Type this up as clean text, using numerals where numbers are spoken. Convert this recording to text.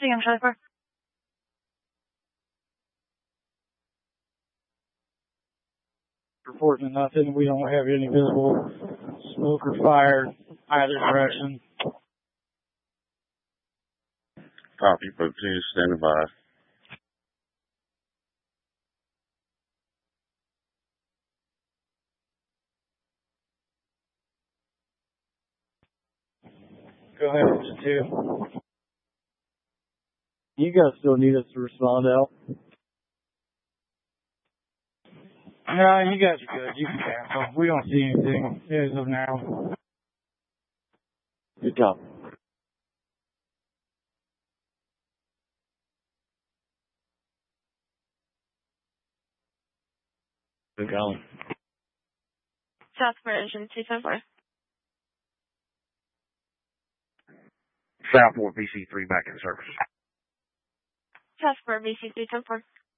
I'm Charlie 4. Reporting nothing. We don't have any visible smoke or fire either direction. Copy, Boat 2, standing by. Go ahead, Engine 2. You guys still need us to respond out? No, you guys are good. You can cancel. We don't see anything as of now. Good job. Good going. Southport Engine 274. Southport VC3 back in service. Southport VC 374.